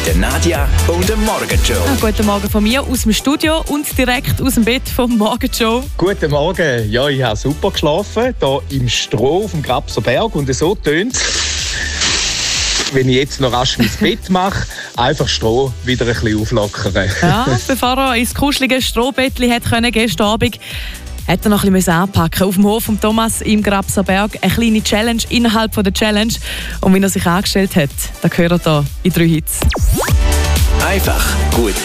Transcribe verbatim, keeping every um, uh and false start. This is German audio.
der Nadja und dem Morgenshow. Ah, guten Morgen von mir aus dem Studio und direkt aus dem Bett vom Morgenshow. Guten Morgen. Ja, ich habe super geschlafen, hier im Stroh auf dem Grabser Berg. Und so tönt es, wenn ich jetzt noch rasch mein Bett mache, einfach Stroh wieder ein bisschen auflockern. Ja, bevor er ins kuschelige Strohbettchen hat können, gestern Abend, hat er noch ein bisschen anpacken. Auf dem Hof von Thomas im Grabser Berg. Eine kleine Challenge innerhalb der Challenge. Und wie er sich angestellt hat, das hört ihr hier in drei Hits. Einfach gut